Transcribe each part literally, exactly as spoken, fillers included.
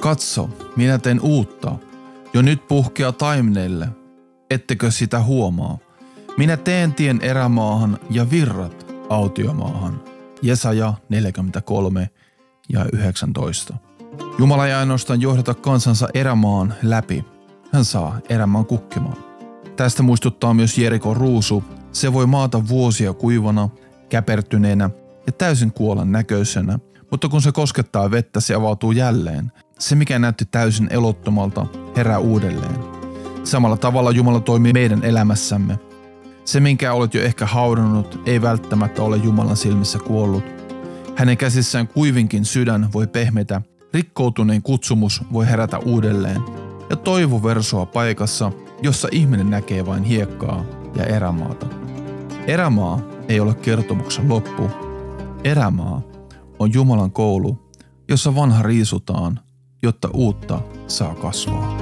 Katso, minä teen uutta. Jo nyt puhkeaa taimenelle. Ettekö sitä huomaa? Minä teen tien erämaahan ja virrat autiomaahan. Jesaja neljäkymmentäkolme ja yhdeksäntoista. Jumala ei ainoastaan johdata kansansa erämaan läpi. Hän saa erämaan kukkimaan. Tästä muistuttaa myös Jerikon ruusu. Se voi maata vuosia kuivana, käpertyneenä ja täysin kuolan näköisenä, mutta kun se koskettaa vettä, se avautuu jälleen. Se, mikä näytti täysin elottomalta, herää uudelleen. Samalla tavalla Jumala toimii meidän elämässämme. Se, minkä olet jo ehkä haudannut, ei välttämättä ole Jumalan silmissä kuollut. Hänen käsissään kuivinkin sydän voi pehmetä, rikkoutuneen kutsumus voi herätä uudelleen ja toivo versoa paikassa, jossa ihminen näkee vain hiekkaa ja erämaata. Erämaa ei ole kertomuksen loppu. Erämaa on Jumalan koulu, jossa vanha riisutaan, jotta uutta saa kasvaa.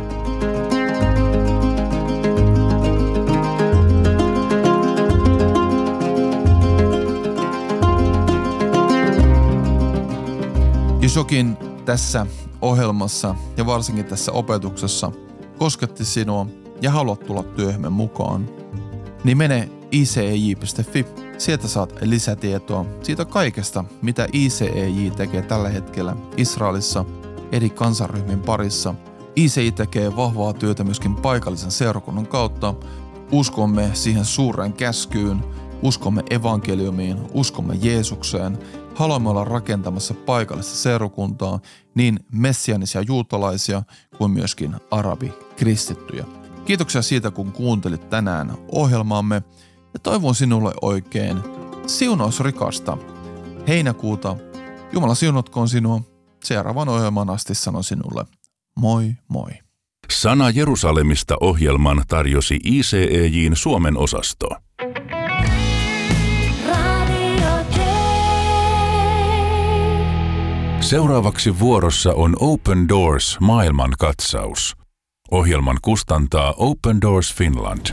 Jos jokin tässä ohjelmassa ja varsinkin tässä opetuksessa kosketti sinua ja haluat tulla työhömme mukaan, niin mene i c e j piste f i. Sieltä saat lisätietoa siitä kaikesta, mitä I C E J tekee tällä hetkellä Israelissa eri kansanryhmien parissa. I C E J tekee vahvaa työtä myöskin paikallisen seurakunnan kautta. Uskomme siihen suureen käskyyn, uskomme evankeliumiin, uskomme Jeesukseen. Haluamme olla rakentamassa paikallista seurakuntaa, niin messianisia juutalaisia kuin myöskin arabikristittyjä. Kiitoksia siitä, kun kuuntelit tänään ohjelmaamme ja toivon sinulle oikein siunausrikasta heinäkuuta. Jumala siunatkoon sinua. Seuraavan ohjelman asti sanon sinulle moi moi. Sana Jerusalemista -ohjelman tarjosi I C E J:n Suomen osasto. Seuraavaksi vuorossa on Open Doors maailmankatsaus. Ohjelman kustantaa Open Doors Finland.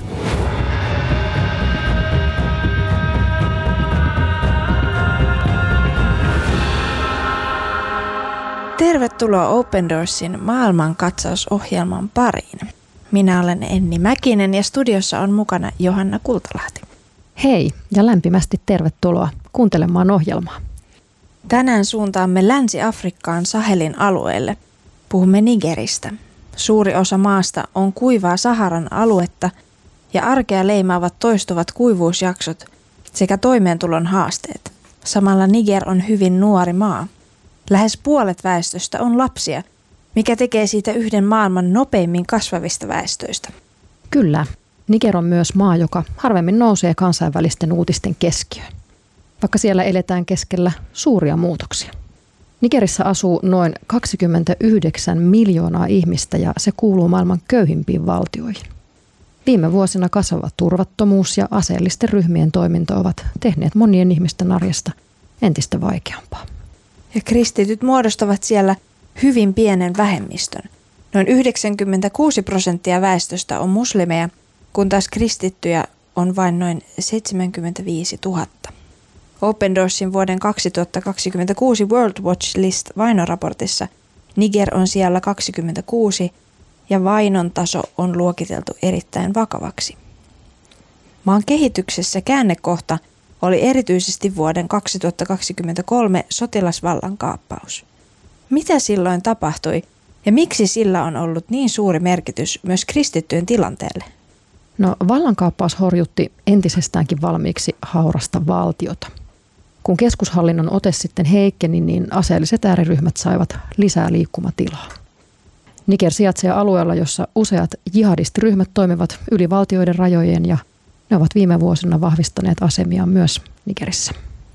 Tervetuloa Open Doorsin maailmankatsausohjelman pariin. Minä olen Enni Mäkinen ja studiossa on mukana Johanna Kultalahti. Hei ja lämpimästi tervetuloa kuuntelemaan ohjelmaa. Tänään suuntaamme Länsi-Afrikkaan Sahelin alueelle. Puhumme Nigeristä. Suuri osa maasta on kuivaa Saharan aluetta ja arkea leimaavat toistuvat kuivuusjaksot sekä toimeentulon haasteet. Samalla Niger on hyvin nuori maa. Lähes puolet väestöstä on lapsia, mikä tekee siitä yhden maailman nopeimmin kasvavista väestöistä. Kyllä, Niger on myös maa, joka harvemmin nousee kansainvälisten uutisten keskiöön, vaikka siellä eletään keskellä suuria muutoksia. Nigerissä asuu noin kaksikymmentäyhdeksän miljoonaa ihmistä ja se kuuluu maailman köyhimpiin valtioihin. Viime vuosina kasvava turvattomuus ja aseellisten ryhmien toiminta ovat tehneet monien ihmisten arjesta entistä vaikeampaa. Ja kristityt muodostavat siellä hyvin pienen vähemmistön. Noin yhdeksänkymmentäkuusi prosenttia väestöstä on muslimeja, kun taas kristittyjä on vain noin seitsemänkymmentäviisituhatta. Open Doorsin vuoden kaksituhattakaksikymmentäkuusi World Watch List vainoraportissa Niger on siellä kaksikymmentäkuusi ja vainon taso on luokiteltu erittäin vakavaksi. Maan kehityksessä käännekohta oli erityisesti vuoden kaksituhattakaksikymmentäkolme sotilasvallankaappaus. Mitä silloin tapahtui ja miksi sillä on ollut niin suuri merkitys myös kristittyjen tilanteelle? No, vallankaappaus horjutti entisestäänkin valmiiksi haurasta valtiota. Kun keskushallinnon ote sitten heikkeni, niin aseelliset ääriryhmät saivat lisää liikkumatilaa. Niger sijaitsee alueella, jossa useat jihadistiryhmät toimivat yli valtioiden rajojen ja ne ovat viime vuosina vahvistaneet asemiaan myös Nigerissä.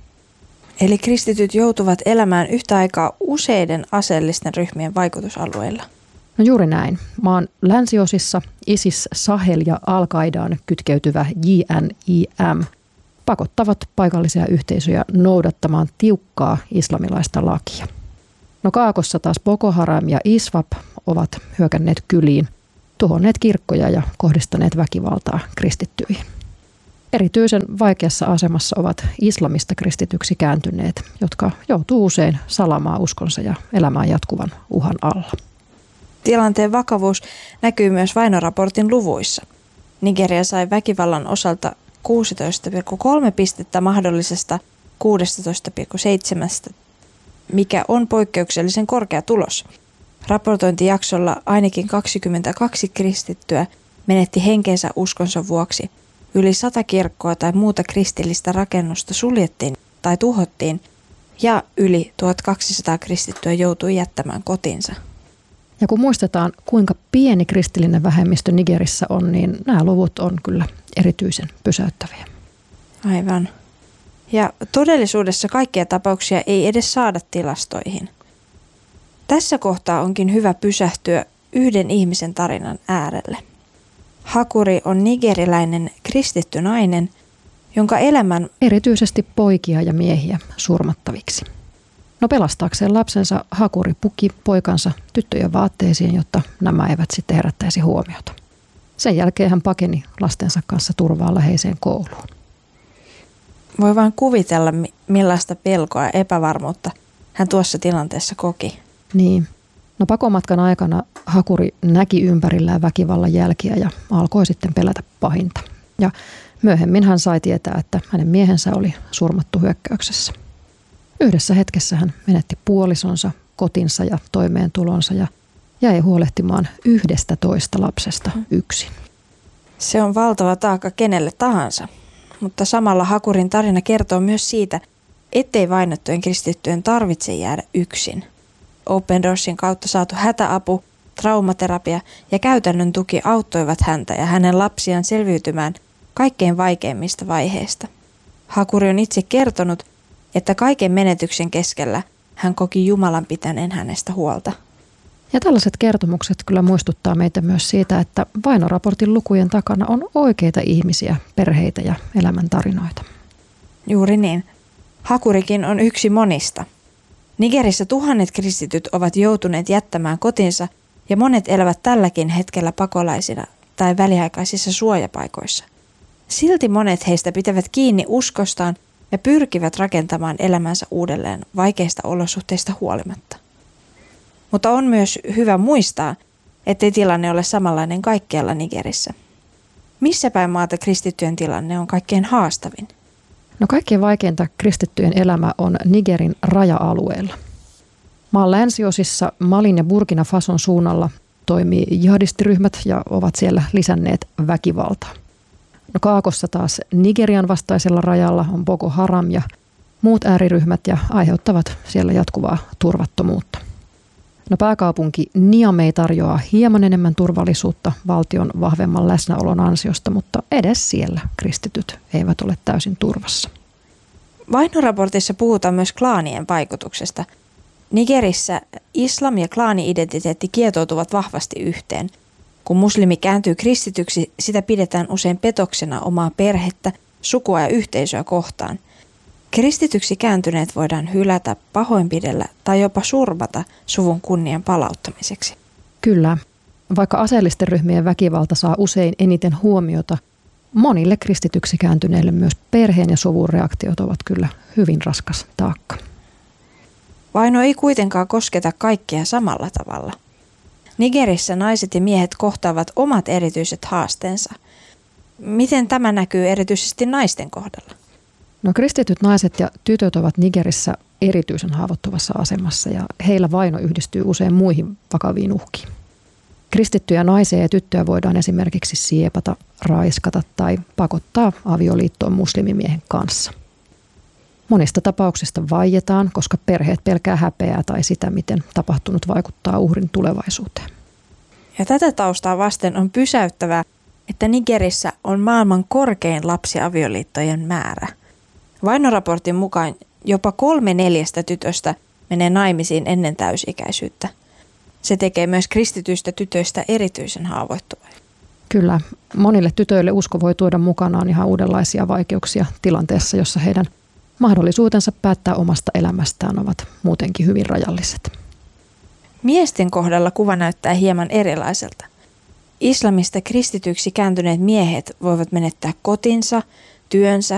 Eli kristityt joutuvat elämään yhtä aikaa useiden aseellisten ryhmien vaikutusalueilla. No juuri näin. Maan länsiosissa ISIS, Sahel ja Al-Qaidaan kytkeytyvä J N I M pakottavat paikallisia yhteisöjä noudattamaan tiukkaa islamilaista lakia. No Kaakossa taas Boko Haram ja ISWAP ovat hyökänneet kyliin, tuhonneet kirkkoja ja kohdistaneet väkivaltaa kristittyihin. Erityisen vaikeassa asemassa ovat islamista kristityksi kääntyneet, jotka joutuu usein salaamaan uskonsa ja elämään jatkuvan uhan alla. Tilanteen vakavuus näkyy myös vainoraportin luvuissa. Nigeria sai väkivallan osalta kuusitoista pilkku kolme pistettä mahdollisesta kuusitoista pilkku seitsemän, mikä on poikkeuksellisen korkea tulos. Raportointijaksolla ainakin kaksikymmentäkaksi kristittyä menetti henkeensä uskonsa vuoksi. Yli sata kirkkoa tai muuta kristillistä rakennusta suljettiin tai tuhottiin ja yli tuhatkaksisataa kristittyä joutui jättämään kotinsa. Ja kun muistetaan, kuinka pieni kristillinen vähemmistö Nigerissä on, niin nämä luvut on kyllä erityisen pysäyttäviä. Aivan. Ja todellisuudessa kaikkia tapauksia ei edes saada tilastoihin. Tässä kohtaa onkin hyvä pysähtyä yhden ihmisen tarinan äärelle. Hakuri on nigeriläinen kristitty nainen, jonka elämän erityisesti poikia ja miehiä surmattaviksi. No pelastaakseen lapsensa Hakuri puki poikansa tyttöjen vaatteisiin, jotta nämä eivät sitten herättäisi huomiota. Sen jälkeen hän pakeni lastensa kanssa turvaan läheiseen kouluun. Voi vain kuvitella, millaista pelkoa ja epävarmuutta hän tuossa tilanteessa koki. Niin. No pakomatkan aikana Hakuri näki ympärillään väkivallan jälkiä ja alkoi sitten pelätä pahinta. Ja myöhemmin hän sai tietää, että hänen miehensä oli surmattu hyökkäyksessä. Yhdessä hetkessä hän menetti puolisonsa, kotinsa ja toimeentulonsa ja jäi huolehtimaan yhdestä toista lapsesta yksin. Se on valtava taakka kenelle tahansa, mutta samalla Hakurin tarina kertoo myös siitä, ettei vainottujen kristittyjen tarvitse jäädä yksin. Open Doorsin kautta saatu hätäapu, traumaterapia ja käytännön tuki auttoivat häntä ja hänen lapsiaan selviytymään kaikkein vaikeimmista vaiheista. Hakuri on itse kertonut, että kaiken menetyksen keskellä hän koki Jumalan pitäneen hänestä huolta. Ja tällaiset kertomukset kyllä muistuttaa meitä myös siitä, että vainoraportin lukujen takana on oikeita ihmisiä, perheitä ja elämäntarinoita. Juuri niin. Hakurikin on yksi monista. Nigerissä tuhannet kristityt ovat joutuneet jättämään kotinsa ja monet elävät tälläkin hetkellä pakolaisina tai väliaikaisissa suojapaikoissa. Silti monet heistä pitävät kiinni uskostaan ja pyrkivät rakentamaan elämänsä uudelleen vaikeista olosuhteista huolimatta. Mutta on myös hyvä muistaa, ettei tilanne ole samanlainen kaikkialla Nigerissä. Missä päin maata kristittyjen tilanne on kaikkein haastavin? No kaikkein vaikeinta kristittyjen elämä on Nigerin raja-alueella. Maan länsiosissa Malin ja Burkina Fason suunnalla toimii jihadistiryhmät ja ovat siellä lisänneet väkivaltaa. No Kaakossa taas Nigerian vastaisella rajalla on Boko Haram ja muut ääriryhmät ja aiheuttavat siellä jatkuvaa turvattomuutta. No pääkaupunki Niamey tarjoaa hieman enemmän turvallisuutta valtion vahvemman läsnäolon ansiosta, mutta edes siellä kristityt eivät ole täysin turvassa. Vainoraportissa puhutaan myös klaanien vaikutuksesta. Nigerissä islam ja klaani-identiteetti kietoutuvat vahvasti yhteen. Kun muslimi kääntyy kristityksi, sitä pidetään usein petoksena omaa perhettä, sukua ja yhteisöä kohtaan. Kristityksi kääntyneet voidaan hylätä, pahoinpidellä tai jopa surmata suvun kunnian palauttamiseksi. Kyllä. Vaikka aseellisten ryhmien väkivalta saa usein eniten huomiota, monille kristityksi kääntyneille myös perheen ja suvun reaktiot ovat kyllä hyvin raskas taakka. Vaino ei kuitenkaan kosketa kaikkia samalla tavalla. Nigerissä naiset ja miehet kohtaavat omat erityiset haasteensa. Miten tämä näkyy erityisesti naisten kohdalla? No kristityt naiset ja tytöt ovat Nigerissä erityisen haavoittuvassa asemassa ja heillä vaino yhdistyy usein muihin vakaviin uhkiin. Kristittyjä naisia ja tyttöjä voidaan esimerkiksi siepata, raiskata tai pakottaa avioliittoon muslimimiehen kanssa. Monista tapauksista vaietaan, koska perheet pelkää häpeää tai sitä, miten tapahtunut vaikuttaa uhrin tulevaisuuteen. Ja tätä taustaa vasten on pysäyttävää, että Nigerissä on maailman korkein lapsiavioliittojen määrä. Vainoraportin mukaan jopa kolme neljästä tytöstä menee naimisiin ennen täysikäisyyttä. Se tekee myös kristityistä tytöistä erityisen haavoittuvia. Kyllä, monille tytöille usko voi tuoda mukanaan ihan uudenlaisia vaikeuksia tilanteessa, jossa heidän mahdollisuutensa päättää omasta elämästään ovat muutenkin hyvin rajalliset. Miesten kohdalla kuva näyttää hieman erilaiselta. Islamista kristityksi kääntyneet miehet voivat menettää kotinsa, työnsä